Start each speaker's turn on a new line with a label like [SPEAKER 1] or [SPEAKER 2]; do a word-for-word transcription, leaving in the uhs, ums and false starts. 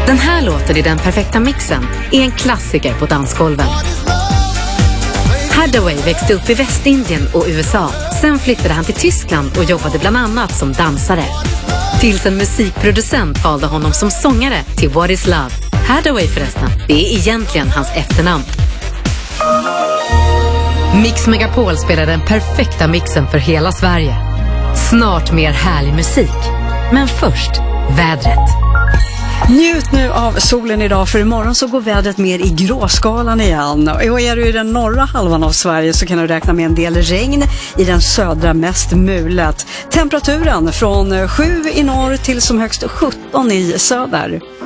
[SPEAKER 1] Den här låten i Den perfekta mixen är en klassiker på dansgolven. Hathaway växte upp i Västindien och U S A. Sen flyttade han till Tyskland och jobbade bland annat som dansare. Tills en musikproducent valde honom som sångare till What is Love. Hathaway förresten, det är egentligen hans efternamn. Mix Megapol spelar den perfekta mixen för hela Sverige. Snart mer härlig musik. Men först, vädret.
[SPEAKER 2] Njut nu av solen idag, för imorgon så går vädret mer i gråskalan igen. Och är du i den norra halvan av Sverige så kan du räkna med en del regn, i den södra mest mulet. Temperaturen från sju i norr till som högst sjutton i söder.